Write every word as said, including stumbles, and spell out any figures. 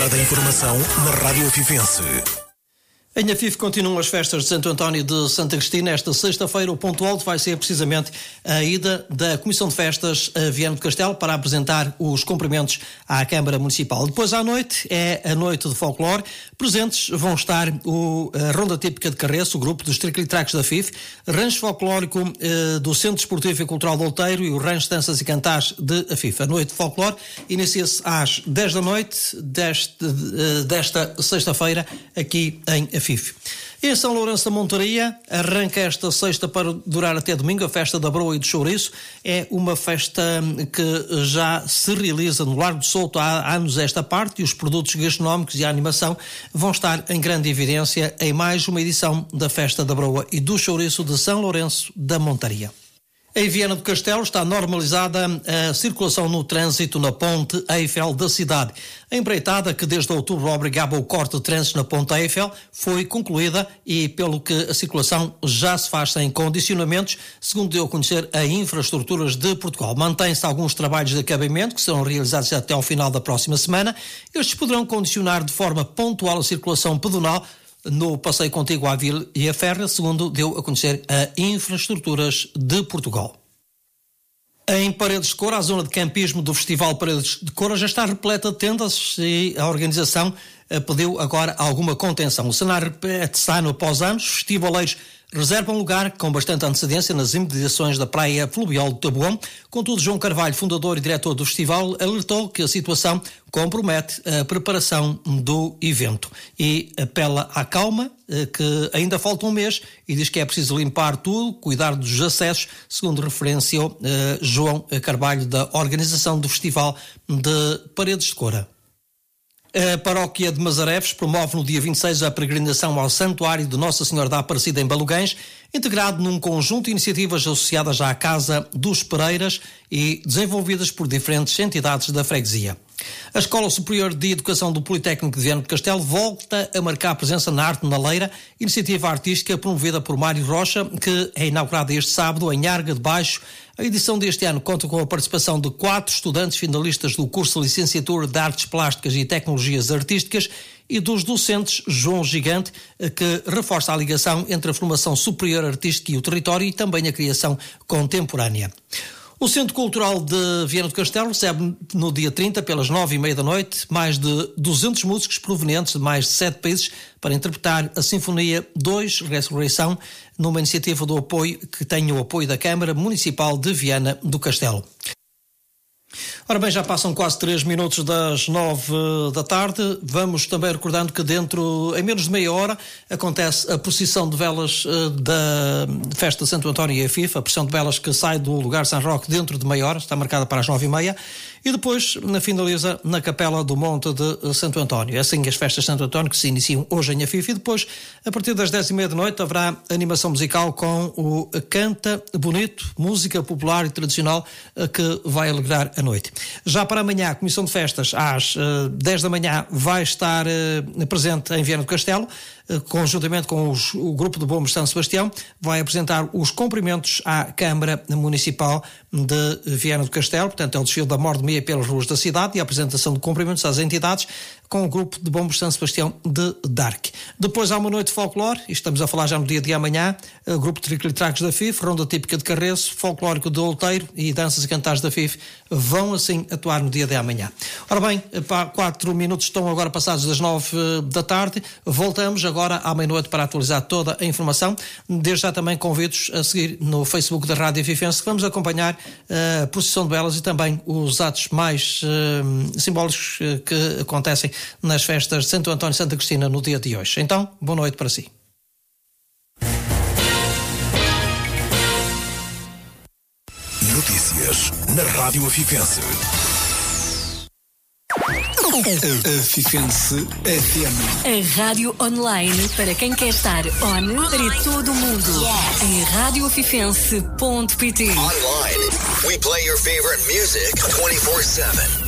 da informação na Rádio Afifense. Em Afife continuam as festas de Santo António de Santa Cristina. Esta sexta-feira o ponto alto vai ser precisamente a ida da Comissão de Festas a Viana do Castelo para apresentar os cumprimentos à Câmara Municipal. Depois à noite é a noite de folclore. Presentes vão estar o, a Ronda Típica de Carreço, o grupo dos Triclitracos da Afife, Rancho Folclórico eh, do Centro Desportivo e Cultural do Outeiro e o Rancho Danças e Cantares de Afife. A noite de folclore inicia-se às dez da noite deste, eh, desta sexta-feira aqui em Afife. Em São Lourenço da Montaria, arranca esta sexta para durar até domingo a festa da broa e do chouriço. É uma festa que já se realiza no Largo do Souto há anos esta parte, e os produtos gastronómicos e a animação vão estar em grande evidência em mais uma edição da festa da broa e do chouriço de São Lourenço da Montaria. Em Viana do Castelo está normalizada a circulação no trânsito na Ponte Eiffel da cidade. A empreitada, que desde outubro obrigava o corte de trânsito na Ponte Eiffel, foi concluída e, pelo que a circulação já se faz sem condicionamentos, segundo deu a conhecer a Infraestruturas de Portugal. Mantém-se alguns trabalhos de acabamento que serão realizados até ao final da próxima semana. Estes poderão condicionar de forma pontual a circulação pedonal no passeio contíguo à Vila e à Ferra, segundo deu a conhecer a Infraestruturas de Portugal. Em Paredes de Coura, a zona de campismo do Festival Paredes de Coura já está repleta de tendas e a organização pediu agora alguma contenção. O cenário repete-se ano após ano. Os festivaleiros reservam lugar com bastante antecedência nas imediações da praia fluvial do Taboão. Contudo, João Carvalho, fundador e diretor do festival, alertou que a situação compromete a preparação do evento e apela à calma, que ainda falta um mês, e diz que é preciso limpar tudo, cuidar dos acessos, segundo referenciou uh, João Carvalho, da organização do Festival de Paredes de Coura. A Paróquia de Masareves promove no dia vinte e seis a peregrinação ao Santuário de Nossa Senhora da Aparecida em Balugães, integrado num conjunto de iniciativas associadas à Casa dos Pereiras e desenvolvidas por diferentes entidades da freguesia. A Escola Superior de Educação do Politécnico de Viana do Castelo volta a marcar presença na Arte na Leira, iniciativa artística promovida por Mário Rocha, que é inaugurada este sábado em Arga de Baixo. A edição deste ano conta com a participação de quatro estudantes finalistas do curso de Licenciatura de Artes Plásticas e Tecnologias Artísticas e dos docentes João Gigante, que reforça a ligação entre a formação superior artística e o território e também a criação contemporânea. O Centro Cultural de Viana do Castelo recebe no dia trinta, pelas nove e meia da noite, mais de duzentos músicos provenientes de mais de sete países para interpretar a Sinfonia dois, Ressurreição, numa iniciativa do apoio que tem o apoio da Câmara Municipal de Viana do Castelo. Ora bem, já passam quase três minutos das nove da tarde. Vamos também recordando que dentro, em menos de meia hora, acontece a procissão de velas uh, da Festa de Santo António e Afife, a procissão de velas que sai do lugar São Roque dentro de meia hora, está marcada para as nove e meia, e depois finaliza na Capela do Monte de Santo António. É assim as festas de Santo António que se iniciam hoje em Afife, e depois, a partir das dez e meia da noite, haverá animação musical com o Canta Bonito, música popular e tradicional que vai alegrar a noite. Já para amanhã, a Comissão de Festas, às uh, dez da manhã, vai estar uh, presente em Viana do Castelo, uh, conjuntamente com os, o Grupo de Bombos de São Sebastião, vai apresentar os cumprimentos à Câmara Municipal de Viana do Castelo. Portanto, é o desfile da Mordemia pelas ruas da cidade e a apresentação de cumprimentos às entidades com o Grupo de Bombos de São Sebastião de Darque. Depois há uma noite de folclore, e estamos a falar já no dia de amanhã, o Grupo de Triclitracos da Afife, Ronda Típica de Carreço, Folclórico do Outeiro e Danças e Cantares da Afife vão assim atuar no dia de amanhã. Ora bem, quatro minutos estão agora passados das nove da tarde, voltamos agora à meia-noite para atualizar toda a informação. Desde já também convido-os a seguir no Facebook da Rádio Afifense, que vamos acompanhar a procissão de velas e também os atos mais uh, simbólicos uh, que acontecem nas festas de Santo António e Santa Cristina no dia de hoje. Então, boa noite para si. Notícias na Rádio Afifense. Afifense F M. A rádio online para quem quer estar on para todo o mundo. Yes. Em rádio afifense ponto pt. Online, we play your favorite music twenty-four seven.